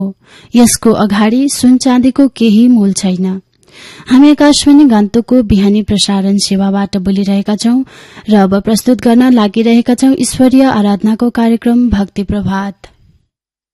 यसको अगाडि सुन चाँदीको केही मूल छैन। हामी आकाशवाणी गान्तोकको बिहानी प्रसारण सेवाबाट बोलिरहेका छौं र अब प्रस्तुत गर्न लागिरहेका छौं ईश्वरीय आराधनाको कार्यक्रम भक्ति प्रभात।